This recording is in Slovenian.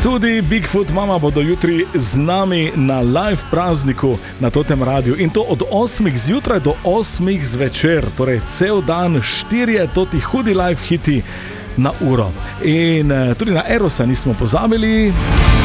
Tudi Bigfoot mama bodo jutri z nami na live prazniku na Totem Radiu in to od 8 zjutraj do 8 zvečer, torej cel dan 4 toti hudi live hiti na uro. In tudi na Erosa nismo pozabili.